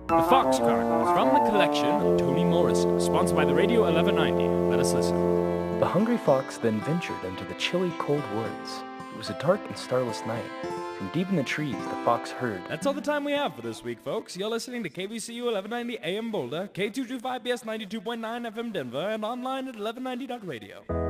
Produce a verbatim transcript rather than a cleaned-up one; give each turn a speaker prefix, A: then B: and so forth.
A: The Fox card is from the collection of Toni Morrison, sponsored by the Radio eleven ninety. Let us listen.
B: The hungry fox then ventured into the chilly, cold woods. It was a dark and starless night. From deep in the trees, the fox heard.
A: That's all the time we have for this week, folks. You're listening to K B C U eleven ninety A M Boulder, K two twenty-five B S ninety-two point nine F M Denver, and online at eleven ninety dot radio.